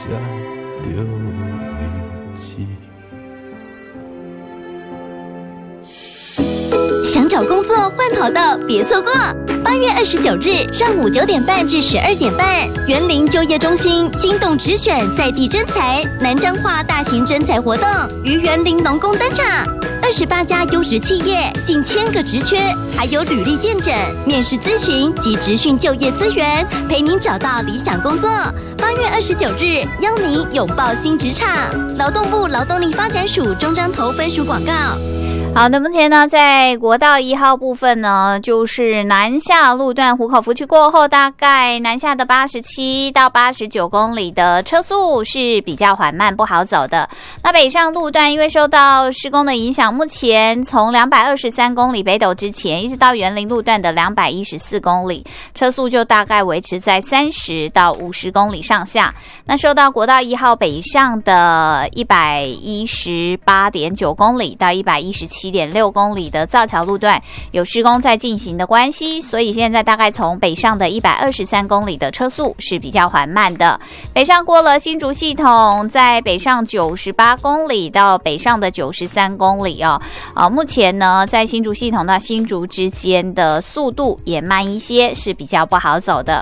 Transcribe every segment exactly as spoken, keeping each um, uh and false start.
才就一起。 想找工作换跑道别错过，八月二十九日上午九点半至十二点半，园林就业中心心动直选在地征才南彰化大型征才活动于园林农工登场，二十八家优质企业，近千个职缺，还有履历见诊、面试咨询及职训就业资源，陪您找到理想工作。八月二十九日，邀您拥抱新职场。劳动部劳动力发展署中彰投分署广告。 好的，目前呢，在国道一号部分呢，就是南下路段湖口福区过后，大概南下的八十七到八十九公里的车速是比较缓慢，不好走的。那北上路段因为受到施工的影响，目前从两百二十三公里北斗之前，一直到园林路段的两百一十四公里，车速就大概维持在三十到五十公里上下。那受到国道一号北上的一百一十八点九公里到一百一十七。七点六公里的造桥路段有施工在进行的关系，所以现在大概从北上的一百二十三公里的车速是比较缓慢的。北上过了新竹系统，在北上九十八公里到北上的九十三公里哦。啊，目前呢，在新竹系统到新竹之间的速度也慢一些，是比较不好走的。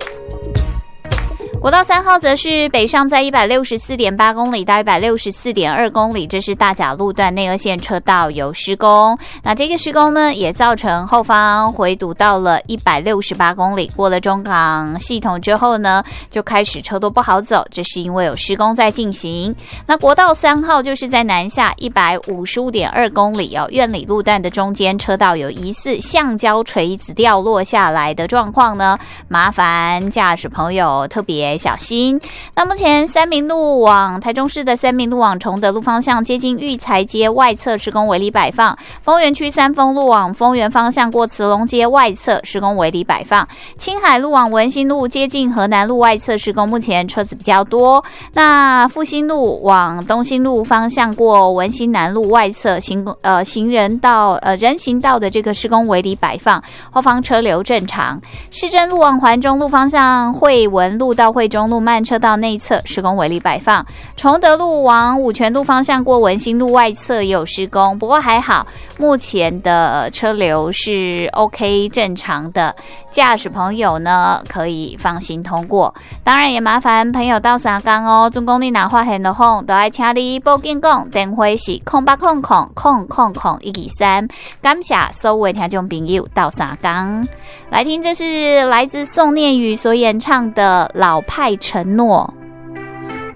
国道三号则是北上在 一百六十四点八公里到 一百六十四点二公里，这是大甲路段内二线车道有施工。那这个施工呢，也造成后方回堵到了一百六十八公里，过了中港系统之后呢，就开始车多不好走，这是因为有施工在进行。那国道三号就是在南下 一百五十五点二公里哦，苑里路段的中间车道有疑似橡胶锤子掉落下来的状况呢，麻烦驾驶朋友特别小心。那目前三民路往台中市的三民路往崇德路方向接近育才街外侧施工围篱摆放，丰原区三丰路往丰原方向过慈龙街外侧施工围篱摆放，青海路往文心路接近河南路外侧施工，目前车子比较多。那复兴路往东兴路方向过文心南路外侧行呃行人道呃人行道的这个施工围篱摆放，后方车流正常。市政路往环中路方向惠文路到惠中路慢车道内侧施工围篱摆放，崇德路往五权路方向过文心路外侧也有施工，不过还好，目前的车流是 OK 正常的，驾驶朋友呢可以放心通过。当然也麻烦朋友到三江哦，总公你哪发现的风，都要请你报警讲，电话是空八空空空空空一二三。感谢所有听众朋友到三江来听，这是来自宋念宇所演唱的《老派承诺》。